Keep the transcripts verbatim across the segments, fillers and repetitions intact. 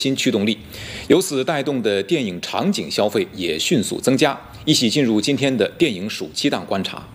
新驱动力，由此带动的电影场景消费也迅速增加。一起进入今天的电影暑期档观察。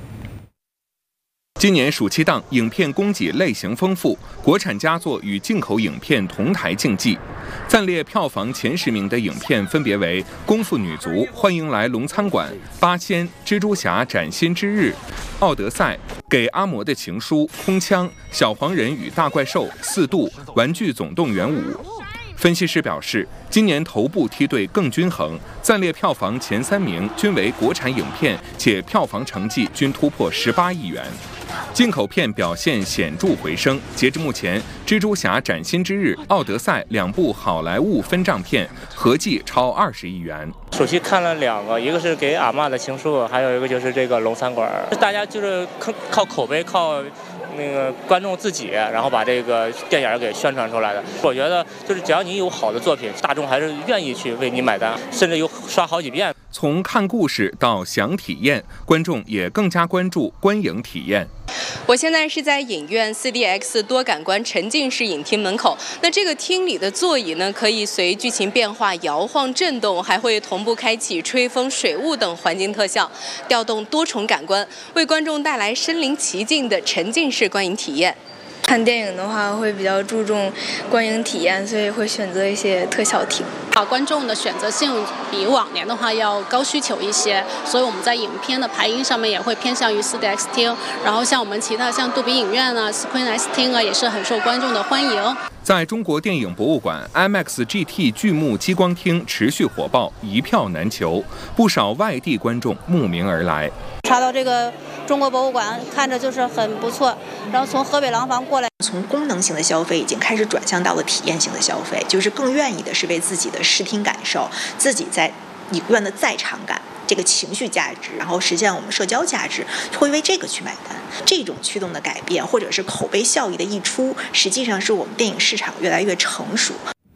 今年暑期档影片供给类型丰富，国产佳作与进口影片同台竞技。暂列票房前十名的影片分别为《功夫女足》、《欢迎来龙餐馆》、《八仙》、《蜘蛛侠：崭新之日》、《奥德赛》、《给阿嬷的情书》、《空枪》、《小黄人与大怪兽》、《四度》、《玩具总动员五》。分析师表示，今年头部梯队更均衡，暂列票房前三名均为国产影片，且票房成绩均突破十八亿元。进口片表现显著回升，截至目前，《蜘蛛侠：崭新之日》、《奥德赛》两部好莱坞分账片合计超二十亿元。 暑期看了两个，一个是《给阿嬷的情书》，还有一个就是这个《龙餐馆》。大家就是靠口碑，靠那个观众自己，然后把这个电影给宣传出来的。我觉得就是只要你有好的作品，大众还是愿意去为你买单，甚至有刷好几遍。 从看故事到想体验，观众也更加关注观影体验。 我现在是在影院 四 D X 多感官沉浸式影厅门口。那这个厅里的座椅呢，可以随剧情变化摇晃震动，还会同步开启吹风、水雾等环境特效，调动多重感官，为观众带来身临其境的沉浸式观影体验。 看电影的话会比较注重观影体验，所以会选择一些特效厅。 啊，观众的选择性比往年的话要高需求一些，所以我们在影片的排映上面也会偏向于 四 D X 厅，然后像我们其他像杜比影院啊、Screen X 厅啊，也是很受观众的欢迎。 在中国电影博物馆 I M A X G T 巨幕激光厅持续火爆，一票难求，不少外地观众慕名而来。 查到这个中国博物馆看着就是很不错，然后从河北廊坊过来， 从功能性的消费已经开始转向到了体验性的消费，就是更愿意的是为自己的视听感受，自己在影院的在场感，这个情绪价值，然后实现我们社交价值，会为这个去买单。这种驱动的改变，或者是口碑效益的溢出，实际上是我们电影市场越来越成熟。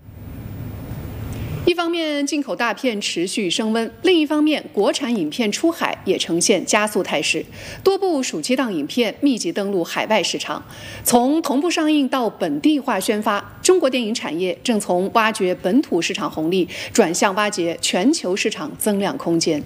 一方面，进口大片持续升温；另一方面，国产影片出海也呈现加速态势。多部暑期档影片密集登陆海外市场，从同步上映到本地化宣发，中国电影产业正从挖掘本土市场红利，转向挖掘全球市场增量空间。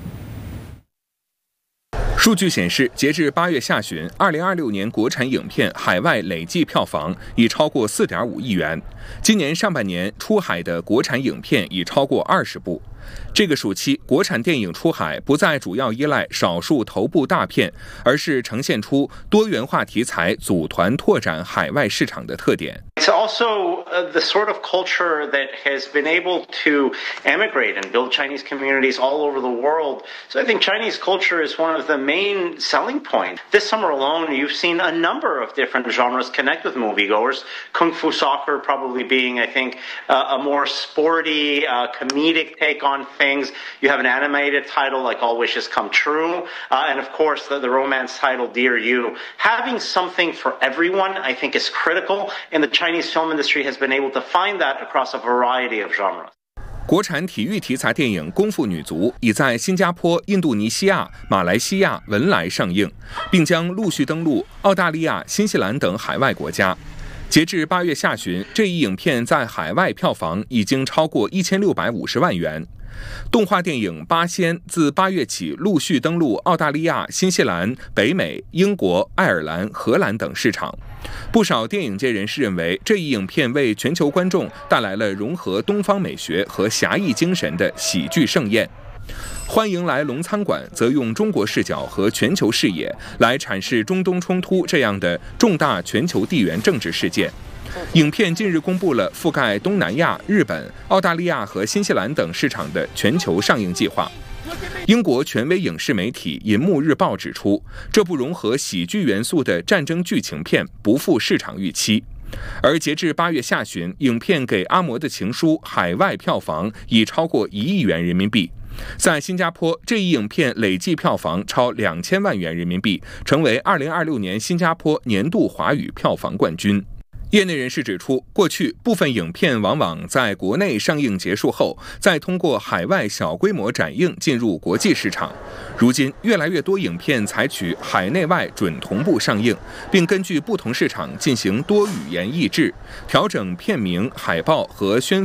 数据显示，截至八月下旬，二零二六年国产影片海外累计票房已超过四点五亿元。今年上半年出海的国产影片已超过二十部。这个暑期，国产电影出海不再主要依赖少数头部大片，而是呈现出多元化题材组团拓展海外市场的特点。 It's also uh, the sort of culture that has been able to emigrate and build Chinese communities all over the world. So I think Chinese culture is one of the main selling points. This summer alone, you've seen a number of different genres connect with moviegoers. Kung Fu Soccer probably being, I think, uh, a more sporty, uh, comedic take on things. You have an animated title like All Wishes Come True. Uh, and of course, the, the romance title, Dear You. Having something for everyone, I think, is critical. And the Chinese film industry has been able to find that across a variety of genres. 国产体育题材电影《功夫女足》已在新加坡、印度尼西亚、马来西亚、文莱上映，并将陆续登陆澳大利亚、新西兰等海外国家。截至八月下旬，这一影片在海外票房已经超过一千六百五十万元。动画电影《八仙》自八月起陆续登陆澳大利亚、新西兰、北美、英国、爱尔兰、荷兰等市场。不少电影界人士认为，这一影片为全球观众带来了融合东方美学和侠义精神的喜剧盛宴。欢迎来龙餐馆则用中国视角和全球视野来阐释中东冲突这样的重大全球地缘政治事件。影片近日公布了覆盖东南亚、日本、澳大利亚和新西兰等市场的全球上映计划。英国权威影视媒体《银幕日报》指出，这部融合喜剧元素的战争剧情片不负市场预期。而截至八月下旬，影片《给阿嬷的情书》海外票房已超过一亿元人民币。在新加坡，这一影片累计票房超两千万元人民币，成为二零二六年新加坡年度华语票房冠军。 业内人士指出，过去部分影片往往在国内上映结束后，再通过海外小规模展映进入国际市场。如今，越来越多影片采取海内外准同步上映，并根据不同市场进行多语言译制，调整片名、海报和宣